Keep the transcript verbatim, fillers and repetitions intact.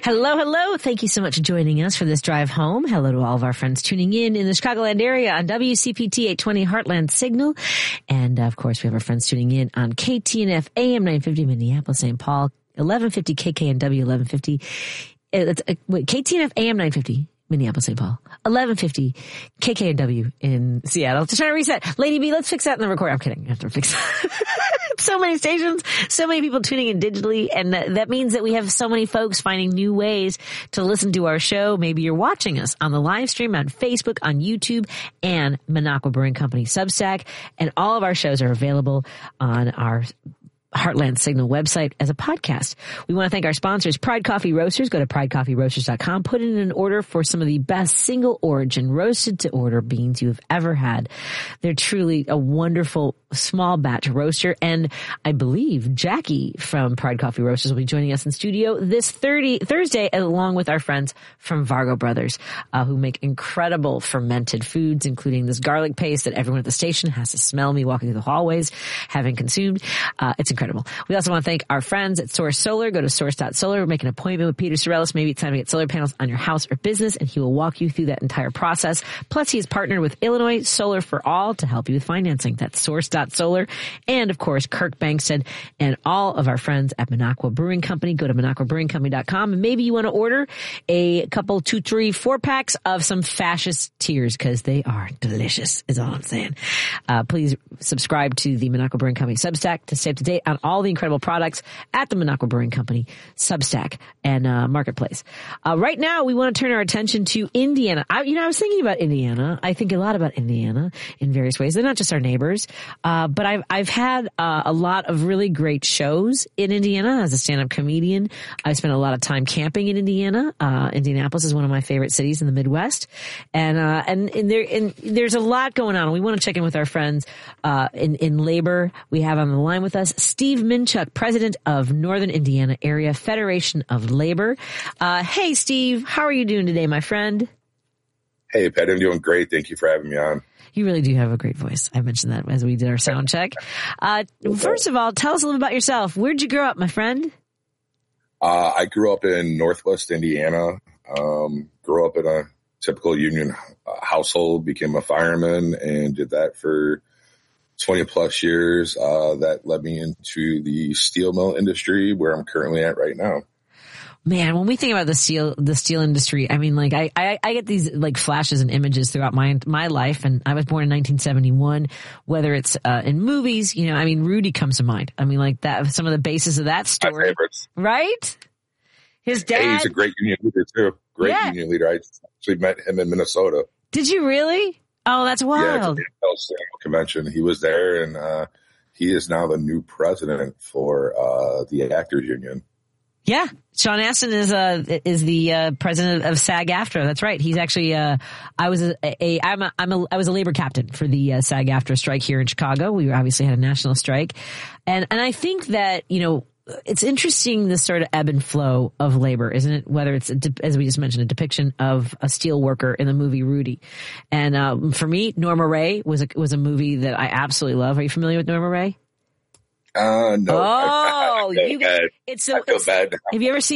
Hello, hello. Thank you so much for joining us for this drive home. Hello to all of our friends tuning in in the Chicagoland area on W C P T eight twenty Heartland Signal. And, uh, of course, we have our friends tuning in on K T N F A M nine fifty Minneapolis, Saint Paul, eleven fifty K K N W, eleven fifty. Uh, uh, wait, K T N F A M nine fifty. Minneapolis, Saint Paul, eleven fifty K K N W in Seattle. Just trying to reset. Lady B, let's fix that in the record. I'm kidding. I have to fix that. So many stations, so many people tuning in digitally, and that, that means that we have so many folks finding new ways to listen to our show. Maybe you're watching us on the live stream on Facebook, on YouTube, and Minocqua Brewing Company Substack, and all of our shows are available on our Heartland Signal website as a podcast. We want to thank our sponsors, Pride Coffee Roasters. Go to pride coffee roasters dot com. Put in an order for some of the best single origin roasted to order beans you have ever had. They're truly a wonderful small batch roaster. And I believe Jackie from Pride Coffee Roasters will be joining us in studio this thirty Thursday, along with our friends from Vargo Brothers, uh, who make incredible fermented foods, including this garlic paste that everyone at the station has to smell me walking through the hallways having consumed. Uh, it's incredible. We also want to thank our friends at Source Solar. Go to source dot solar, make an appointment with Peter Sorellis. Maybe it's time to get solar panels on your house or business, and he will walk you through that entire process. Plus, he is partnered with Illinois Solar for All to help you with financing. That's source dot solar. And, of course, Kirk Bankstead and all of our friends at Minocqua Brewing Company. Go to minocqua brewing company dot com, and maybe you want to order a couple, two, three, four packs of some fascist tears, because they are delicious, is all I'm saying. Uh, please subscribe to the Minocqua Brewing Company Substack to stay up to date on all the incredible products at the Minocqua Brewing Company Substack and uh, Marketplace. Uh, right now, we want to turn our attention to Indiana. I, you know, I was thinking about Indiana. I think a lot about Indiana in various ways. They're not just our neighbors, uh, but I've I've had uh, a lot of really great shows in Indiana as a stand-up comedian. I spent a lot of time camping in Indiana. Uh, Indianapolis is one of my favorite cities in the Midwest, and uh, and, and there and there's a lot going on. We want to check in with our friends uh, in in labor. We have on the line with us Steve Minchuk, president of Northern Indiana Area Federation of Labor. Uh, hey, Steve, how are you doing today, my friend? Hey, Pat, I'm doing great. Thank you for having me on. You really do have a great voice. I mentioned that as we did our sound check. Uh, first of all, tell us a little about yourself. Where'd you grow up, my friend? Uh, I grew up in Northwest Indiana. Um, grew up in a typical union household, became a fireman, and did that for twenty plus years. Uh, that led me into the steel mill industry, where I'm currently at right now. Man, when we think about the steel, the steel industry, I mean, like, I, I, I get these, like, flashes and images throughout my, my life. And I was born in nineteen seventy-one, whether it's, uh, in movies, you know, I mean, Rudy comes to mind. I mean, like that, some of the basis of that story. My favorites. Right? His dad. Hey, he's a great union leader too. Great yeah. union leader. I actually met him in Minnesota. Did you really? Oh, that's wild. Yeah, the convention. He was there, and, uh, he is now the new president for, uh, the Actors Union. Yeah. Sean Astin is, uh, is the, uh, president of SAG-AFTRA. That's right. He's actually, uh, I was a, a I'm a, I'm a, I was a labor captain for the, uh, SAG-AFTRA strike here in Chicago. We obviously had a national strike. And, and I think that, you know, it's interesting, this sort of ebb and flow of labor, isn't it? Whether it's, a, as we just mentioned, a depiction of a steel worker in the movie Rudy. And, um, for me, Norma Rae was a, was a movie that I absolutely love. Are you familiar with Norma Rae? Uh, no. Oh, I, I you, bad. it's so, I feel it's, bad. Have you ever seen